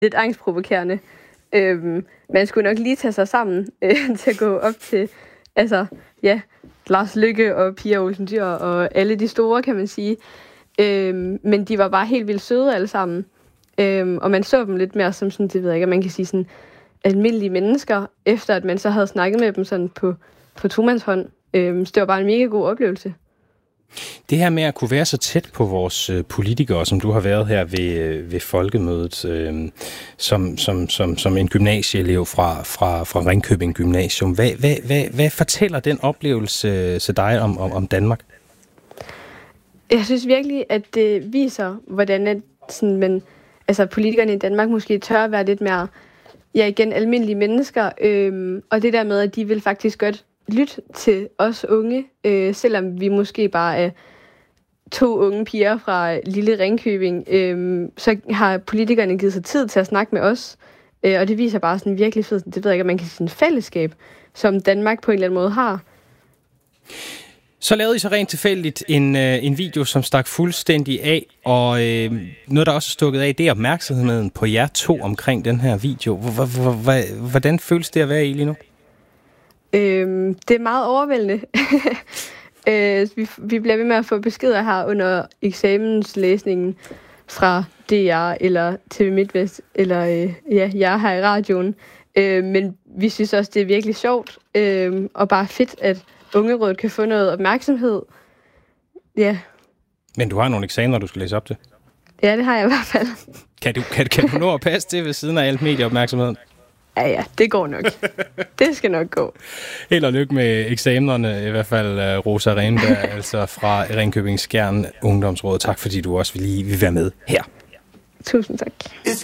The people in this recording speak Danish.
lidt angstprovokerende. Man skulle nok lige tage sig sammen til at gå op til, Lars Løkke og Pia Olsen Dyhr og alle de store, kan man sige. Men de var bare helt vildt søde alle sammen. Og man så dem lidt mere som sådan, det ved jeg ikke, man kan sige sådan almindelige mennesker, efter at man så havde snakket med dem sådan på tomandshånd. Så det var bare en mega god oplevelse. Det her med at kunne være så tæt på vores politikere, som du har været her ved folkemødet, som en gymnasieelev fra Ringkøbing Gymnasium. Hvad fortæller den oplevelse til dig om Danmark? Jeg synes virkelig, at det viser, hvordan politikerne i Danmark måske tør at være lidt mere, almindelige mennesker. Og det der med, at de vil faktisk godt lytte til os unge, selvom vi måske bare er 2 unge piger fra lille Ringkøbing, så har politikerne givet sig tid til at snakke med os, og det viser bare sådan virkelig fedt, det ved jeg ikke, at man kan sige, en fællesskab, som Danmark på en eller anden måde har. Så lavede I så rent tilfældigt en video, som stak fuldstændig af, og noget, der også er stukket af, det er opmærksomheden på jer 2 omkring den her video. Hvordan føles det at være i lige nu? Det er meget overvældende. Vi bliver ved med at få beskeder her under eksamenslæsningen fra DR eller TV MidtVest, eller jer her i radioen. Men vi synes også, det er virkelig sjovt, og bare fedt, at Ungerådet kan få noget opmærksomhed. Ja. Men du har nogle eksamener, du skal læse op til? Ja, det har jeg i hvert fald. Kan du nå at passe det ved siden af alt medieopmærksomheden? Ja, det går nok. Det skal nok gå. Held og lykke med eksamenerne, i hvert fald Rosa Renberg, altså fra Ringkøbing Skjern Ungdomsråd. Tak fordi du også vil være med her. Tusind tak.